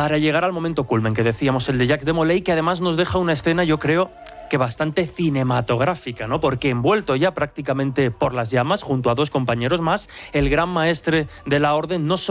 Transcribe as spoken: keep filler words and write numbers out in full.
para llegar al momento culmen que decíamos, el de Jacques de Molay, que además nos deja una escena, yo creo, que bastante cinematográfica, ¿no? Porque envuelto ya prácticamente por las llamas, junto a dos compañeros más, el gran maestre de la orden no solo